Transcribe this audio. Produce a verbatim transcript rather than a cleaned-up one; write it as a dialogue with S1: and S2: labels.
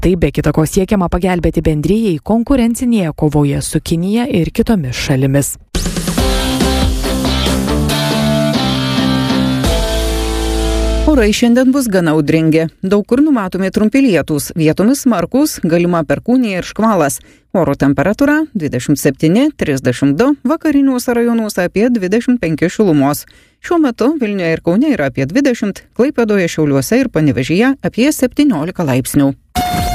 S1: Tai be kita ko siekiama pagelbėti bendrijai konkurencinėje kovoje su Kinija ir kitomis šalimis.
S2: Orai šiandien bus gana audringi. Daug kur numatomi trumpi lietūs, vietomis smarkūs, galima perkūnija ir škvalas. Oro temperatūra dvidešimt septyni trisdešimt du, vakariniuose rajonuose apie dvidešimt penki šilumos. Šiuo metu Vilniuje ir Kaune yra apie dvidešimt, Klaipėdoje, Šiauliuose ir Panevėžyje apie septyniolika laipsnių.